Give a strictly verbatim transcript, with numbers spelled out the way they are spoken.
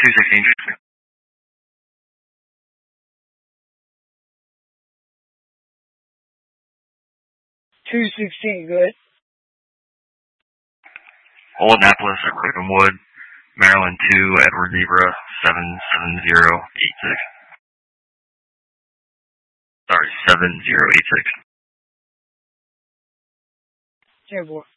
two sixteen. two sixteen, good. Old Annapolis, Cliftonwood, Maryland two, Edward Zebra, seven seven zero eight six. Sorry, seven zero eight six. ten four.